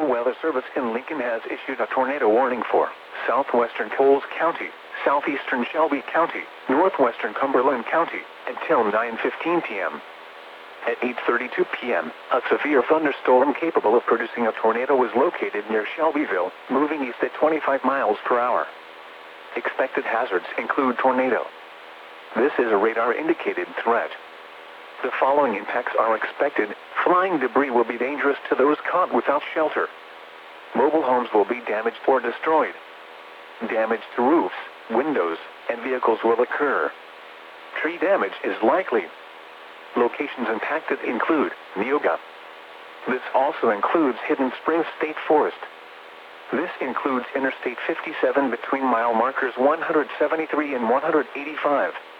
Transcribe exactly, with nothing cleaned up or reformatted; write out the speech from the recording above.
National Weather Service in Lincoln has issued a tornado warning for southwestern Coles County, southeastern Shelby County, northwestern Cumberland County, until nine fifteen p m At eight thirty-two p m, a severe thunderstorm capable of producing a tornado was located near Shelbyville, moving east at twenty-five miles per hour. Expected hazards include tornado. This is a radar-indicated threat. The following impacts are expected. Flying debris will be dangerous to those caught without shelter. Mobile homes will be damaged or destroyed. Damage to roofs, windows, and vehicles will occur. Tree damage is likely. Locations impacted include Neoga. This also includes Hidden Springs State Forest. This includes Interstate fifty-seven between mile markers one hundred seventy-three and one hundred eighty-five.